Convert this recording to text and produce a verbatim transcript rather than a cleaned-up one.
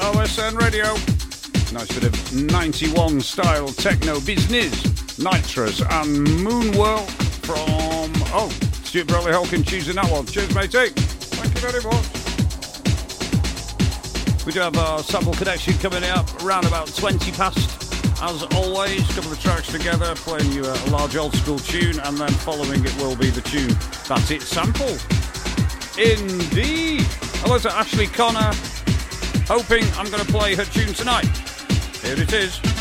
O S N Radio. Nice bit of ninety-one style techno business. Nitrous and Moonwalk from, oh, Stuart Bradley Hawkins choosing that one. Cheers, matey. Thank you very much. We do have our sample connection coming up around about twenty past. As always, a couple of tracks together, playing you a large old school tune, and then following it will be the tune That's It sample. Indeed. Hello to Ashley Connor, hoping I'm going to play her tune tonight. Here it is.